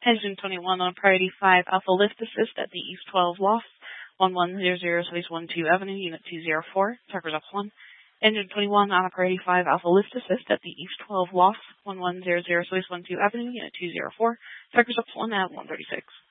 Engine 21 on Priority 5 Alpha Lift Assist at the East 12 Loft, 1100 Space 12 Avenue, Unit 204, Tuckers up 1. Engine 21 on Priority 5 Alpha Lift Assist at the East 12 Loft, 1100 Space 12 Avenue, Unit 204, Tuckers up 1 at 136.